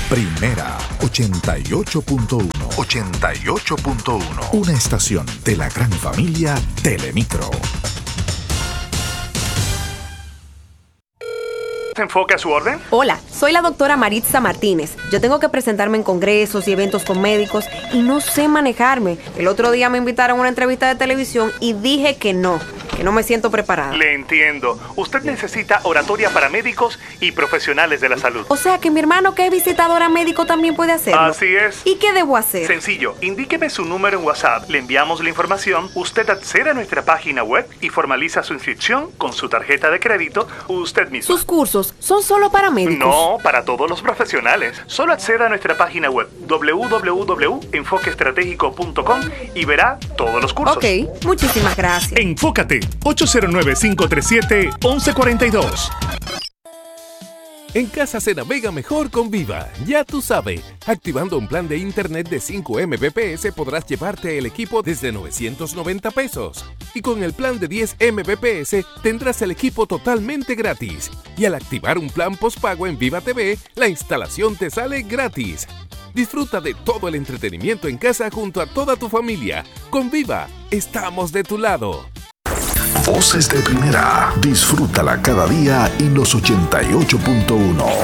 Primera 88.1. 88.1. Una estación de la gran familia Telemicro. ¿Enfoque a su orden? Hola, soy la doctora Maritza Martínez. Yo tengo que presentarme en congresos y eventos con médicos y no sé manejarme. El otro día me invitaron a una entrevista de televisión y dije que no me siento preparada. Le entiendo. Usted necesita oratoria para médicos y profesionales de la salud. O sea que mi hermano, que es visitadora médico, también puede hacerlo. Así es. ¿Y qué debo hacer? Sencillo. Indíqueme su número en WhatsApp. Le enviamos la información. Usted accede a nuestra página web y formaliza su inscripción con su tarjeta de crédito usted mismo. ¿Sus cursos son solo para médicos? No, para todos los profesionales. Solo acceda a nuestra página web www.enfoqueestratégico.com y verá todos los cursos. Ok, muchísimas gracias. Enfócate, 809-537-1142. En casa se navega mejor con Viva, ya tú sabes. Activando un plan de internet de 5 Mbps podrás llevarte el equipo desde 990 pesos. Y con el plan de 10 Mbps tendrás el equipo totalmente gratis. Y al activar un plan postpago en Viva TV, la instalación te sale gratis. Disfruta de todo el entretenimiento en casa junto a toda tu familia. Con Viva, estamos de tu lado. Voces de Primera. Disfrútala cada día en los 88.1.